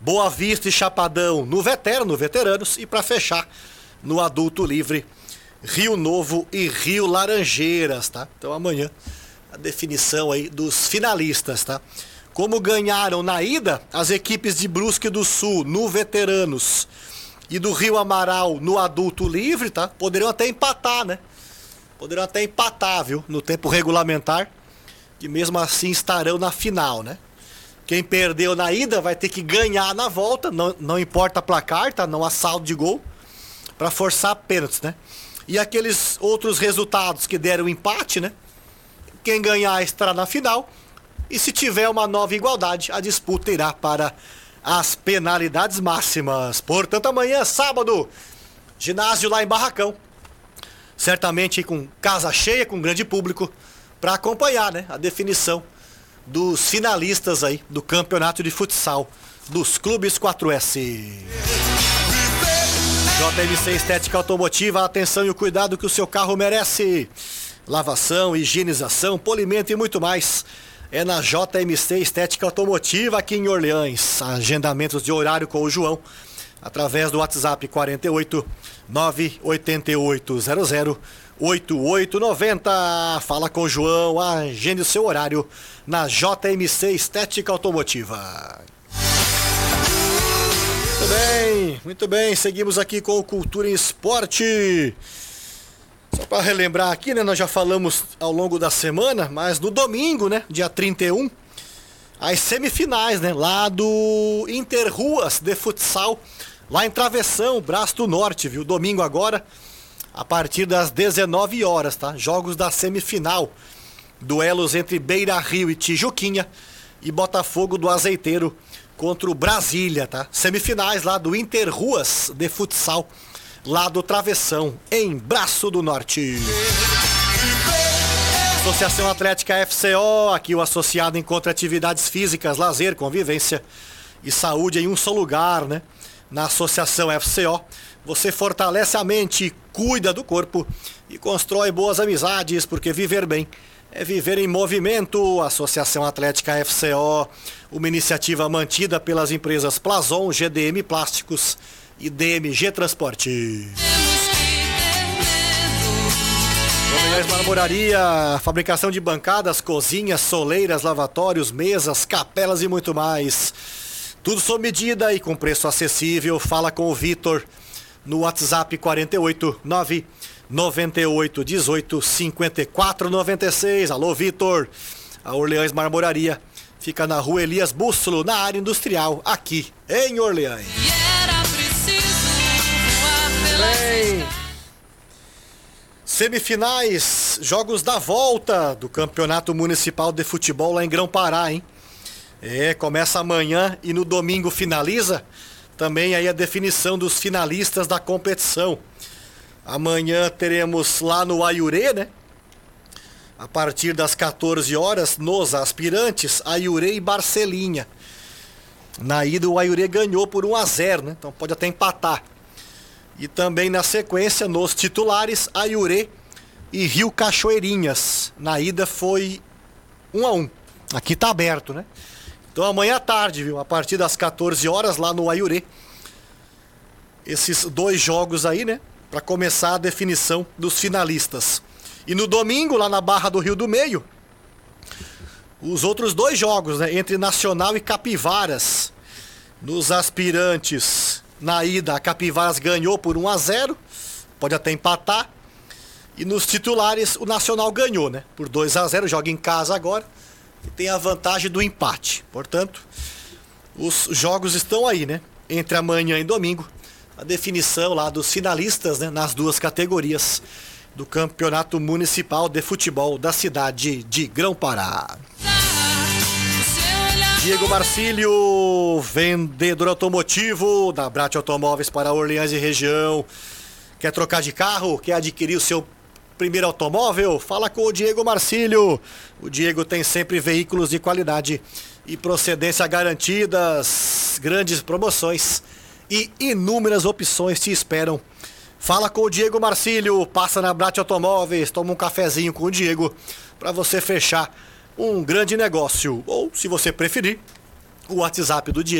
Boa Vista e Chapadão no Veteranos, e para fechar, no Adulto Livre, Rio Novo e Rio Laranjeiras, tá? Então amanhã a definição aí dos finalistas, tá? Como ganharam na ida as equipes de Brusque do Sul no Veteranos e do Rio Amaral no Adulto Livre, tá? Poderiam até empatar, né? Poderiam até empatar, viu? No tempo regulamentar, que mesmo assim estarão na final, né? Quem perdeu na ida vai ter que ganhar na volta, não importa placar, tá? Não há saldo de gol, para forçar pênaltis, né? E aqueles outros resultados que deram empate, né? Quem ganhar estará na final. E se tiver uma nova igualdade, a disputa irá para as penalidades máximas. Portanto, amanhã, sábado, ginásio lá em Barracão. Certamente com casa cheia, com grande público, para acompanhar, né, a definição dos finalistas aí do campeonato de futsal dos clubes 4S. JMC Estética Automotiva, atenção e o cuidado que o seu carro merece. Lavação, higienização, polimento e muito mais. É na JMC Estética Automotiva aqui em Orleans. Agendamentos de horário com o João através do WhatsApp 48 98800 8890. Fala com o João, agende o seu horário na JMC Estética Automotiva. Muito bem, seguimos aqui com o Cultura em Esporte. Só para relembrar aqui, né, nós já falamos ao longo da semana, mas no domingo, né, dia 31, as semifinais, né, lá do Interruas de Futsal, lá em Travessão, Braço do Norte, viu? Domingo agora, a partir das 19 horas, tá? Jogos da semifinal, duelos entre Beira Rio e Tijuquinha e Botafogo do Azeiteiro contra o Brasília, tá? Semifinais lá do Interruas de Futsal, lá do Travessão, em Braço do Norte. Associação Atlética FCO, aqui o associado encontra atividades físicas, lazer, convivência e saúde em um só lugar, né? Na Associação FCO, você fortalece a mente, cuida do corpo e constrói boas amizades, porque viver bem é viver em movimento. Associação Atlética FCO, uma iniciativa mantida pelas empresas Plazon, GDM Plásticos e DMG Transporte. Orleans Marmoraria, fabricação de bancadas, cozinhas, soleiras, lavatórios, mesas, capelas e muito mais. Tudo sob medida e com preço acessível. Fala com o Vitor no WhatsApp 48 998 18 54 96. Alô, Vitor. A Orleans Marmoraria fica na rua Elias Bússolo, na área industrial, aqui em Orleans. Bem, semifinais, jogos da volta do Campeonato Municipal de Futebol lá em Grão-Pará, hein? Começa amanhã e no domingo finaliza também aí a definição dos finalistas da competição. Amanhã teremos lá no Aiurê, né? A partir das 14 horas, nos aspirantes, Aiurê e Barcelinha. Na ida o Aiurê ganhou por 1-0, né? Então pode até empatar. E também na sequência, nos titulares, Aiurê e Rio Cachoeirinhas. Na ida foi 1-1. Aqui tá aberto, né? Então amanhã à tarde, viu? A partir das 14 horas lá no Aiurê. Esses dois jogos aí, né? Para começar a definição dos finalistas. E no domingo, lá na Barra do Rio do Meio, os outros dois jogos, né? Entre Nacional e Capivaras. Nos aspirantes, na ida, a Capivaras ganhou por 1-0. Pode até empatar. E nos titulares, o Nacional ganhou, né? Por 2-0, joga em casa agora. E tem a vantagem do empate. Portanto, os jogos estão aí, né? Entre amanhã e domingo. A definição lá dos finalistas, né? Nas duas categorias do Campeonato Municipal de Futebol da cidade de Grão-Pará. Diego Marcílio, vendedor automotivo da Brat Automóveis para Orleans e região. Quer trocar de carro? Quer adquirir o seu primeiro automóvel? Fala com o Diego Marcílio. O Diego tem sempre veículos de qualidade e procedência garantidas, grandes promoções e inúmeras opções te esperam. Fala com o Diego Marcílio, passa na Brat Automóveis, toma um cafezinho com o Diego para você fechar um grande negócio. Ou, se você preferir, o WhatsApp do Diego